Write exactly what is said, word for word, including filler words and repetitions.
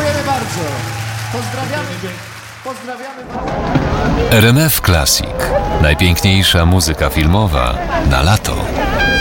Dziękujemy bardzo. Pozdrawiamy. Pozdrawiamy bardzo. R M F Classic. Najpiękniejsza muzyka filmowa na lato.